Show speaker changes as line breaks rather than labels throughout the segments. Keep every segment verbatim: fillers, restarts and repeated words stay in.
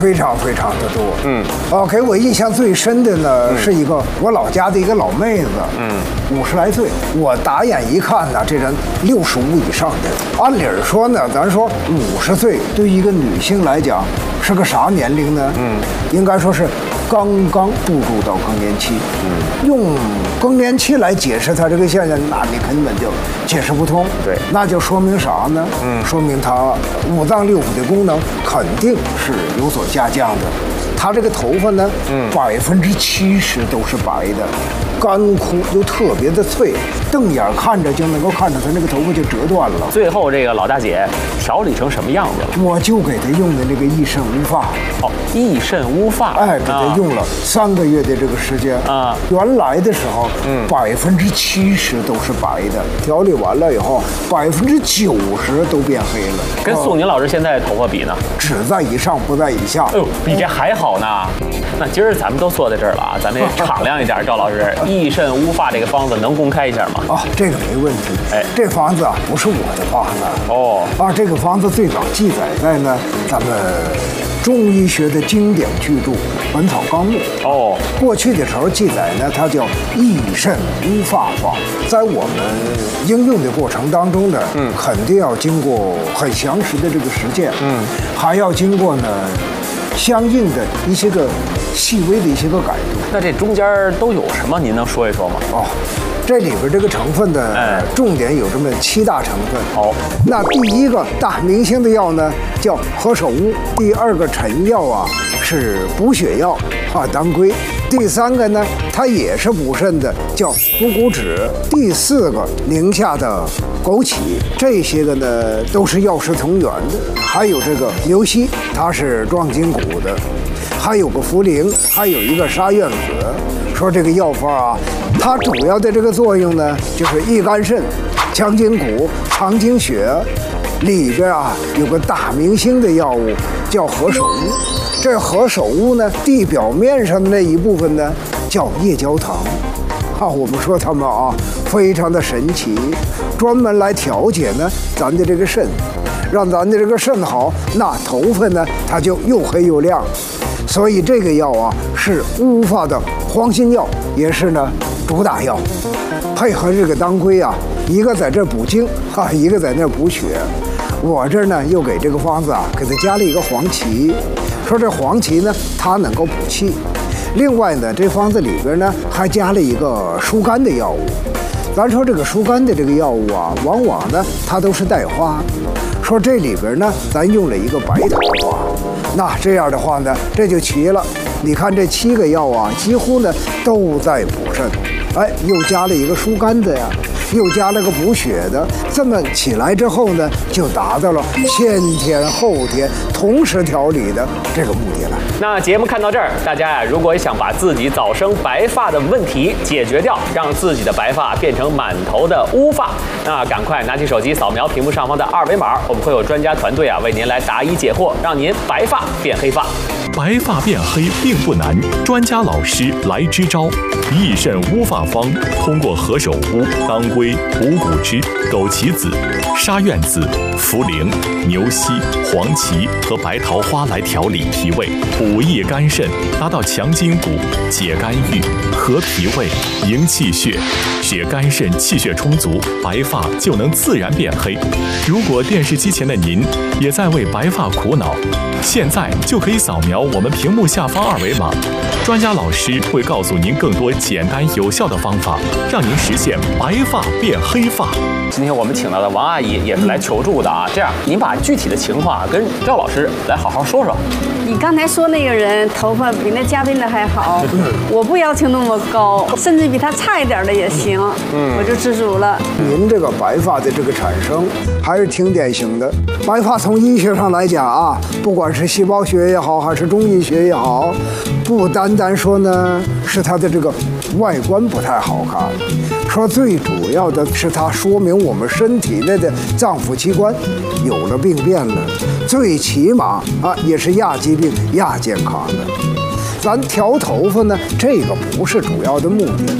非常非常的多。嗯，啊，给我印象最深的呢、嗯、是一个我老家的一个老妹子，嗯，五十来岁，我打眼一看呢，这人六十五以上的。按理说呢，咱说五十岁对于一个女性来讲是个啥年龄呢？嗯，应该说是刚刚步入到更年期。嗯，用更年期来解释它这个现象，那你根本就解释不通。
对，
那就说明啥呢？嗯，说明它五脏六腑的功能肯定是有所下降的。他这个头发呢，嗯，百分之七十都是白的，干枯又特别的脆，瞪眼看着就能够看着他那个头发就折断了。
最后这个老大姐调理成什么样子了？
我就给他用的那个益肾乌发。
哦，益肾乌发，
哎，给他用了三个月的这个时间啊。原来的时候，嗯，百分之七十都是白的，调理完了以后，百分之九十都变黑了。
跟宋宁老师现在头发比呢？
只在以上，不在以下。
哎呦，比这还好呢。那今儿咱们都坐在这儿了啊，咱得敞亮一点。赵老师，益肾乌发这个方子能公开一下吗？
啊，这个没问题。哎，这方子啊不是我的方子
哦，
啊，这个方子最早记载在呢咱们中医学的经典巨著《本草纲目》哦。过去的时候记载呢，它叫益肾乌发方，在我们应用的过程当中呢，嗯，肯定要经过很详实的这个实践，嗯，还要经过呢相应的一些个细微的一些个改动。
那这中间都有什么？您能说一说吗？
哦，这里边这个成分的哎，重点有这么七大成分。
好，
那第一个大明星的药呢叫何首乌，第二个臣药啊是补血药啊当归，第三个呢它也是补肾的叫补骨脂，第四个宁夏的枸杞，这些个呢都是药食同源的。还有这个牛膝，它是壮筋骨的，还有个茯苓，还有一个沙苑子。说这个药方啊，它主要的这个作用呢，就是益肝肾、强筋骨、藏精血。里边啊有个大明星的药物叫何首乌，这何首乌呢，地表面上的那一部分呢叫夜交藤。啊，我们说它们啊非常的神奇，专门来调节呢咱的这个肾，让咱的这个肾好，那头发呢它就又黑又亮。所以这个药啊是乌发的黄心药，也是呢主打药。配合这个当归啊，一个在这补精啊，一个在那补血。我这儿呢又给这个方子啊给它加了一个黄芪，说这黄芪呢它能够补气。另外呢，这方子里边呢还加了一个疏肝的药物。咱说这个疏肝的这个药物啊，往往呢它都是带花。说这里边呢，咱用了一个白桃花。那这样的话呢，这就齐了。你看这七个药啊，几乎呢都在补肾。哎，又加了一个疏肝的呀，又加了个补血的，这么起来之后呢，就达到了先天后天同时调理的这个目的了。
那节目看到这儿，大家呀，如果想把自己早生白发的问题解决掉，让自己的白发变成满头的乌发，那赶快拿起手机扫描屏幕上方的二维码，我们会有专家团队啊为您来答疑解惑，让您白发变黑发。
白发变黑并不难，专家老师来支招。益肾乌发方通过何首乌、当归、补骨脂、枸杞子、沙苑子、茯苓、牛膝、黄芪和白桃花来调理脾胃，补益肝肾，达到强筋骨、解肝郁、和脾胃、营气血，使肝肾气血充足，白发就能自然变黑。如果电视机前的您也在为白发苦恼，现在就可以扫描我们屏幕下方二维码，专家老师会告诉您更多简单有效的方法，让您实现白发变黑发。
今天我们请到的王阿姨也是来求助的啊，这样您把具体的情况跟赵老师来好好说说。
你刚才说那个人头发比那嘉宾的还好，我不要求那么高，甚至比他差一点的也行，嗯，我就知足了。
您这个白发的这个产生还是挺典型的。白发从医学上来讲啊，不管是细胞学也好，还是中医学也好，不单单说呢是它的这个外观不太好看，说最主要的是它说明我们身体内的脏腑器官有了病变了，最起码啊也是亚疾病亚健康的。咱调头发呢，这个不是主要的目的，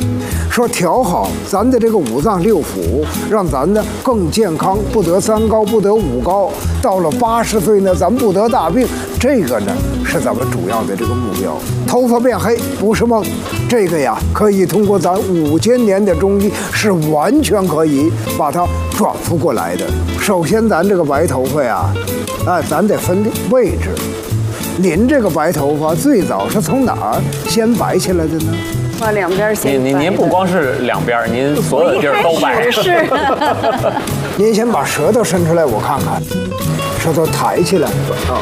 说调好咱的这个五脏六腑，让咱呢更健康，不得三高，不得五高。到了八十岁呢，咱不得大病。这个呢是咱们主要的这个目标。头发变黑不是梦，这个呀可以通过咱五千年的中医是完全可以把它转复过来的。首先，咱这个白头发呀，啊，咱得分位置。您这个白头发最早是从哪儿先白起来的呢？
把两边先
您您您不光是两边，您所有地儿都白。
是。
您先把舌头伸出来，我看看，舌头抬起来啊。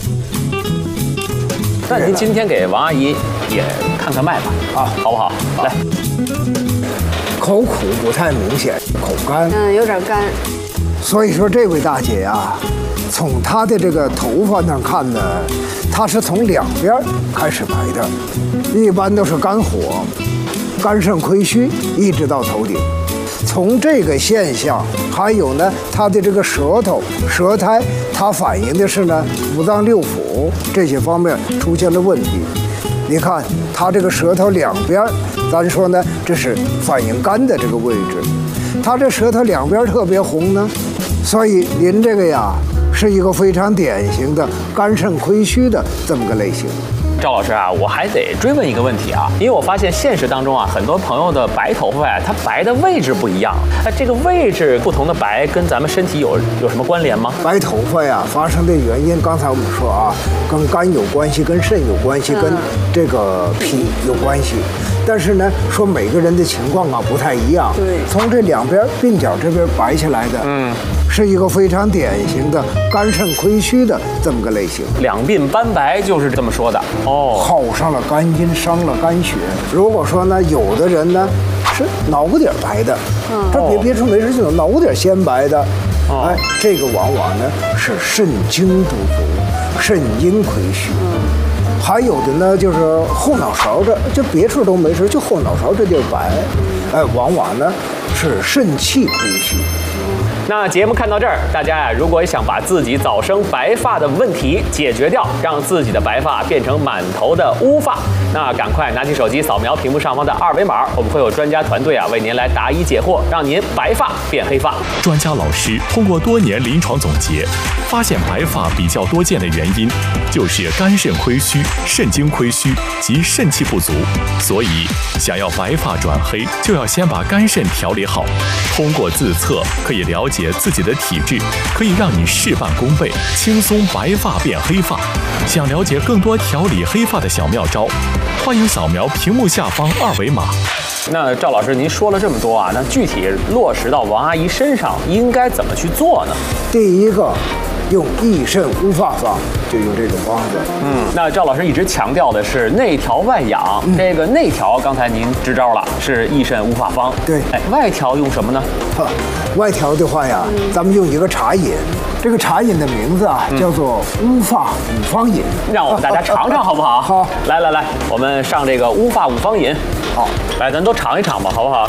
那您今天给王阿姨也看看脉吧，啊，好不好？来，
口苦不太明显，口干，
嗯，有点干。
所以说这位大姐呀，从她的这个头发上看呢，她是从两边开始白的，一般都是肝火、肝肾亏虚，一直到头顶。从这个现象，还有呢，她的这个舌头、舌苔，它反映的是呢五脏六腑这些方面出现了问题。你看她这个舌头两边，咱说呢，这是反映肝的这个位置。她这舌头两边特别红呢，所以您这个呀是一个非常典型的肝肾亏虚的这么个类型。
赵老师啊，我还得追问一个问题啊，因为我发现现实当中啊，很多朋友的白头发呀，它白的位置不一样。那这个位置不同的白，跟咱们身体有有什么关联吗？
白头发呀发生的原因，刚才我们说啊，跟肝有关系，跟肾有关系，跟这个脾有关系。但是呢，说每个人的情况啊不太一样。
对，
从这两边鬓角这边白起来的，嗯，是一个非常典型的肝肾亏虚的这么个类型。
两鬓斑白就是这么说的哦，
耗上了肝阴，伤了肝血。如果说呢，有的人呢是脑瓜底儿白的，嗯，这别别处没事就有脑瓜底儿先白的，哦、哎，这个往往呢是肾精不足，肾阴亏虚。嗯，还有的呢，就是后脑勺这，就别处都没事，就后脑勺这地儿白，哎，往往呢是肾气亏虚。
那节目看到这儿，大家呀，如果想把自己早生白发的问题解决掉，让自己的白发变成满头的乌发，那赶快拿起手机扫描屏幕上方的二维码，我们会有专家团队啊为您来答疑解惑，让您白发变黑发。
专家老师通过多年临床总结，发现白发比较多见的原因就是肝肾亏虚、肾精亏虚及肾气不足，所以想要白发转黑，就要先把肝肾调理好。通过自测可以了解自己的体质，可以让你事半功倍，轻松白发变黑发。想了解更多调理黑发的小妙招，欢迎扫描屏幕下方二维码。
那赵老师，您说了这么多啊，那具体落实到王阿姨身上应该怎么去做呢？
第一个，用益肾乌发方，就用这种方子。
嗯，那赵老师一直强调的是内调外养，嗯、这个内调刚才您支招了，是益肾乌发方。
对，
哎，外调用什么呢？
哈，外调的话呀，嗯、咱们用一个茶饮，这个茶饮的名字啊、嗯、叫做乌发五方饮，
让我们大家尝尝好不好？
好，
来来来，我们上这个乌发五方饮。好，来，咱都尝一尝吧，好不好？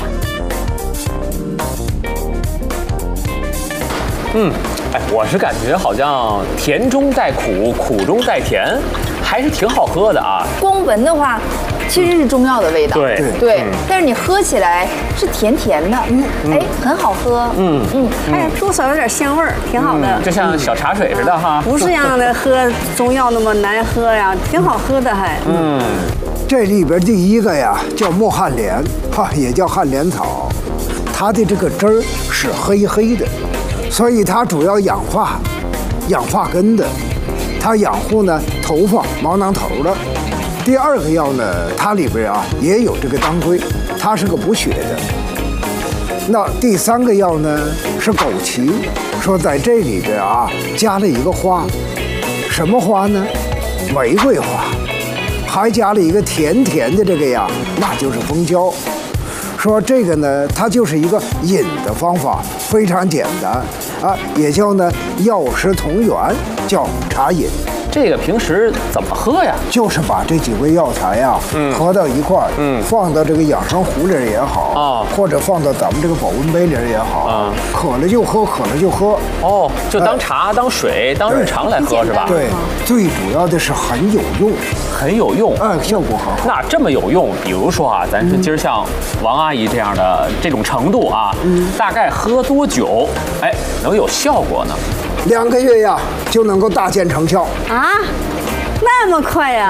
嗯。哎，我是感觉好像甜中带苦，苦中带甜，还是挺好喝的啊。
光闻的话，其实是中药的味道。
对
对，嗯、但是你喝起来是甜甜的，嗯，哎，很好喝。嗯
嗯，哎，多少有点香味儿，挺好的。
就像小茶水似的哈。
不是让的喝中药那么难喝呀，挺好喝的还。
嗯，
这里边第一个呀叫墨旱莲，哈，也叫旱莲草，它的这个汁儿是黑黑的。所以它主要养发，养发根的，它养护呢头发毛囊头的。第二个药呢，它里边啊也有这个当归，它是个补血的。那第三个药呢是枸杞，说在这里边啊加了一个花，什么花呢？玫瑰花，还加了一个甜甜的这个呀，那就是蜂胶。说这个呢，它就是一个饮的方法，非常简单啊，也叫呢药食同源，叫茶饮。
这个平时怎么喝呀？
就是把这几味药材呀、嗯、合到一块儿，嗯，放到这个养生壶里也好，啊，或者放到咱们这个保温杯里也好，啊，渴了就喝，渴了就喝。
哦，就当茶、哎、当水、当日常来喝是吧？
对，最主要的是很有用，
很有用，
哎，效果很好。
那这么有用，比如说啊，咱说今儿像王阿姨这样的这种程度啊，嗯，大概喝多久，哎，能有效果呢？
两个月呀，就能够大见成效
啊，那么快呀？